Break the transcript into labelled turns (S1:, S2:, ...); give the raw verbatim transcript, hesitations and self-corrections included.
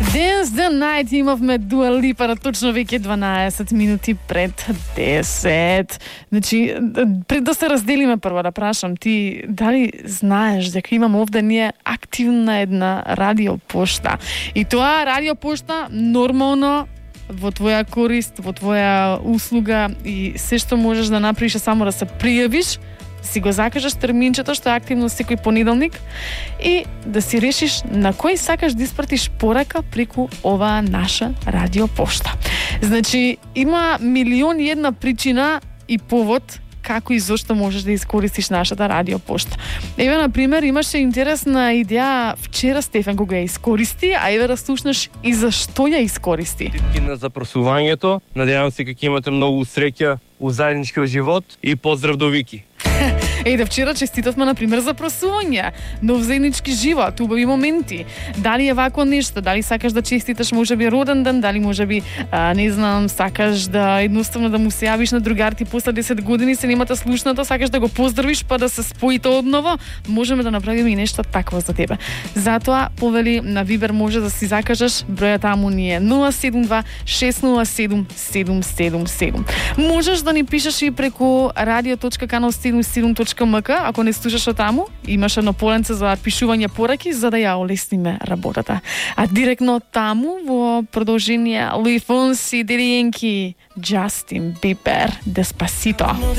S1: Dance the Night имавме Дуа Липа на точно веќе дванаесет минути пред десет. Значи, пред да се разделиме прво да прашам, ти дали знаеш дека имаме овде ние активна една радиопошта? И тоа радиопошта нормално во твоја корист, во твоја услуга и се што можеш да направиш е само да се пријавиш, си го закажеш терминчето што е активно секој понеделник и да си решиш на кој сакаш да испратиш порака преку оваа наша радиопошта. Значи, има милион и една причина и повод како и зошто можеш да искористиш нашата радиопошта. Еве, на пример, имаше интересна идеја вчера Стефан кога ја искористи, а еве да слушнеш и зашто ја искористи.
S2: На запросувањето, надевам се дека имате многу среќа у заедничкиот живот и поздрав до Вики.
S1: Е, да вчера честитавме, на пример, за просување, нов заеднички живот, убави моменти. Дали е вако нешто, дали сакаш да честиташ можеби роден ден, дали можеби, а, не знам, сакаш да едноставно да му се јавиш на другар ти после десет години се немате слушнато, сакаш да го поздравиш па да се споите одново, можеме да направиме и нешто такво за тебе. Затоа, повели на Вибер може да си закажеш, бројот таму ни е нула седум два шест нула седум седум седум седум. Можеш да ни пишеш и преку радио точка канал седум седум точка ем ка, ако не слушаш од таму, имаш едно поленце за пишување пораки за да ја олесниме работата. А директно таму во продолжение Луи Фонси, Дериенки, Джастин Бибер, Деспасито.